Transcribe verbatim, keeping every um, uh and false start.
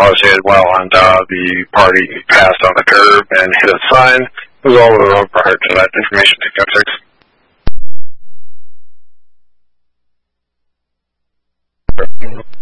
obviously as well, and uh, the party passed on the curb and hit a sign. It was all over the road prior to that information to come six.